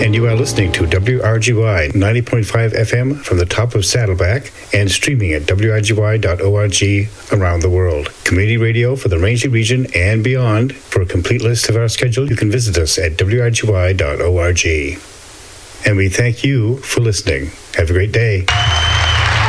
and you are listening to WRGY 90.5 FM from the top of Saddleback and streaming at wrgy.org around the world. Community radio for the Rangeley region and beyond. For a complete list of our schedule, you can visit us at wrgy.org. And we thank you for listening. Have a great day.